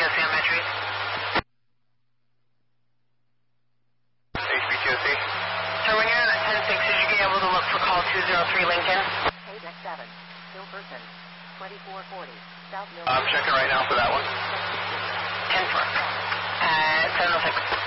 HPQOC on Metro. HPQOC. So when you're on 10-6, should you be able to look for call 203 Lincoln? Paydeck 7, Hilperson, 2440, South Mill. I'm checking right now for that one. 10-4. 706.